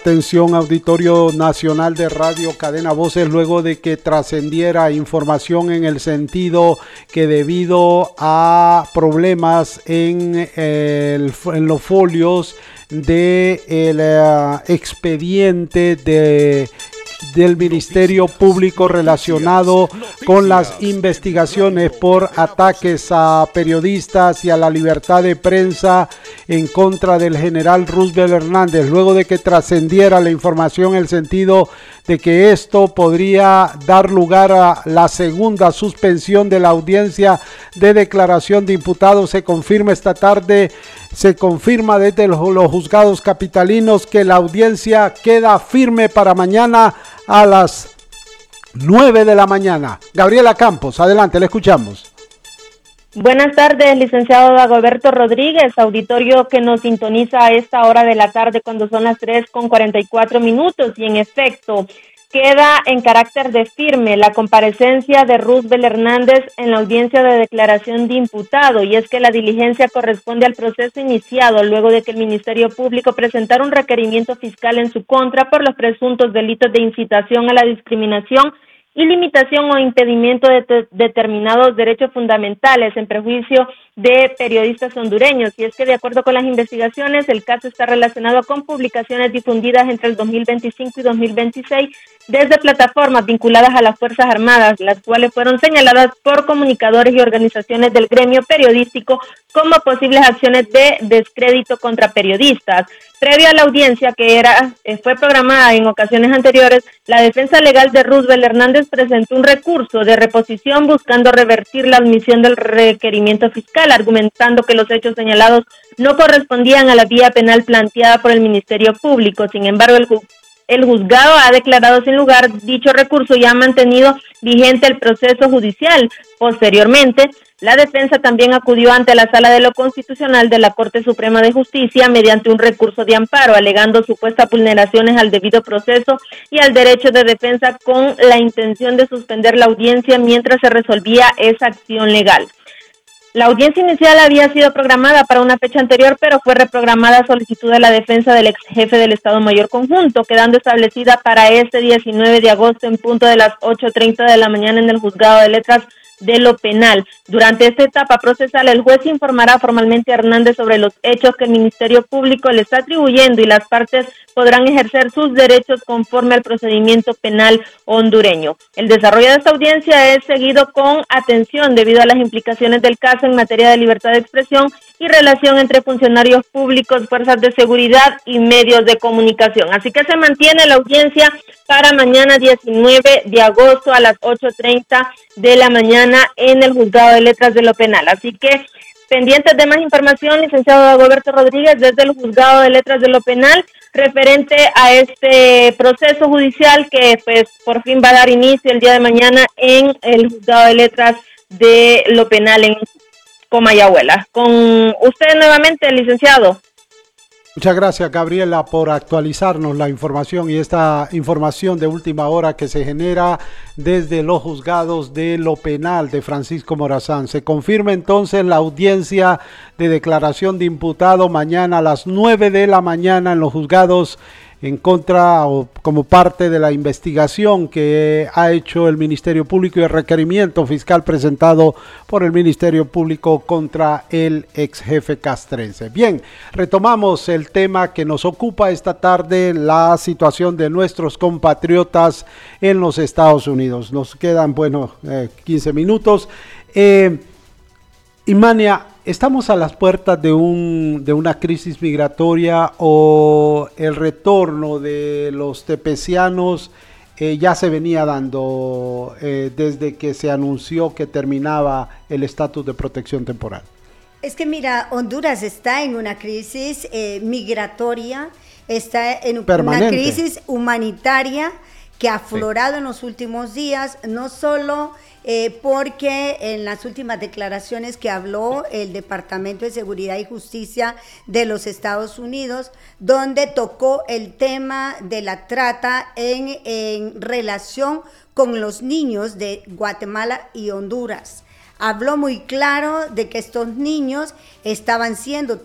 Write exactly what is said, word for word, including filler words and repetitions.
Atención, auditorio nacional de Radio Cadena Voces, luego de que trascendiera información en el sentido que debido a problemas en, el, en los folios del uh, expediente de del Ministerio Público relacionado con las investigaciones por ataques a periodistas y a la libertad de prensa en contra del general Roosevelt Hernández, luego de que trascendiera la información en el sentido de que esto podría dar lugar a la segunda suspensión de la audiencia de declaración de imputados. Se confirma esta tarde, se confirma desde los, los juzgados capitalinos que la audiencia queda firme para mañana a las nueve de la mañana. Gabriela Campos, adelante, le escuchamos. Buenas tardes, licenciado Dagoberto Rodríguez, auditorio que nos sintoniza a esta hora de la tarde cuando son las tres con cuarenta y cuatro minutos, y en efecto, queda en carácter de firme la comparecencia de Roosevelt Hernández en la audiencia de declaración de imputado, y es que la diligencia corresponde al proceso iniciado luego de que el Ministerio Público presentara un requerimiento fiscal en su contra por los presuntos delitos de incitación a la discriminación y limitación o impedimento de te- determinados derechos fundamentales en perjuicio de periodistas hondureños. Y es que de acuerdo con las investigaciones, el caso está relacionado con publicaciones difundidas entre el dos mil veinticinco y dos mil veintiséis desde plataformas vinculadas a las Fuerzas Armadas, las cuales fueron señaladas por comunicadores y organizaciones del gremio periodístico como posibles acciones de descrédito contra periodistas. Previo a la audiencia que era eh, fue programada en ocasiones anteriores, la defensa legal de Roosevelt Hernández presentó un recurso de reposición buscando revertir la admisión del requerimiento fiscal, argumentando que los hechos señalados no correspondían a la vía penal planteada por el Ministerio Público. Sin embargo, el ju- el juzgado ha declarado sin lugar dicho recurso y ha mantenido vigente el proceso judicial. Posteriormente, la defensa también acudió ante la Sala de lo Constitucional de la Corte Suprema de Justicia mediante un recurso de amparo, alegando supuestas vulneraciones al debido proceso y al derecho de defensa, con la intención de suspender la audiencia mientras se resolvía esa acción legal. La audiencia inicial había sido programada para una fecha anterior, pero fue reprogramada a solicitud de la defensa del ex jefe del Estado Mayor Conjunto, quedando establecida para este diecinueve de agosto en punto de las ocho treinta de la mañana en el Juzgado de Letras de lo Penal. Durante esta etapa procesal, el juez informará formalmente a Hernández sobre los hechos que el Ministerio Público le está atribuyendo y las partes podrán ejercer sus derechos conforme al procedimiento penal hondureño. El desarrollo de esta audiencia es seguido con atención debido a las implicaciones del caso en materia de libertad de expresión y relación entre funcionarios públicos, fuerzas de seguridad y medios de comunicación. Así que se mantiene la audiencia para mañana diecinueve de agosto a las ocho treinta de la mañana en el Juzgado de Letras de lo Penal. Así que pendientes de más información, licenciado Dagoberto Rodríguez, desde el Juzgado de Letras de lo Penal, referente a este proceso judicial que pues por fin va a dar inicio el día de mañana en el Juzgado de Letras de lo Penal en Comayagüela. Con usted nuevamente, licenciado. Muchas gracias, Gabriela, por actualizarnos la información y esta información de última hora que se genera desde los juzgados de lo penal de Francisco Morazán. Se confirma entonces la audiencia de declaración de imputado mañana a las nueve de la mañana en los juzgados en contra o como parte de la investigación que ha hecho el Ministerio Público y el requerimiento fiscal presentado por el Ministerio Público contra el ex jefe castrense. Bien, retomamos el tema que nos ocupa esta tarde, la situación de nuestros compatriotas en los Estados Unidos. Nos quedan, bueno, eh, quince minutos. Eh, Imania, ¿estamos a las puertas de un de una crisis migratoria o el retorno de los tepecianos eh, ya se venía dando eh, desde que se anunció que terminaba el estatus de protección temporal? Es que mira, Honduras está en una crisis eh, migratoria, está en Permanente. Una crisis humanitaria que ha aflorado sí. en los últimos días, no solo eh, porque en las últimas declaraciones que habló el Departamento de Seguridad y Justicia de los Estados Unidos, donde tocó el tema de la trata en, en relación con los niños de Guatemala y Honduras. Habló muy claro de que estos niños estaban siendo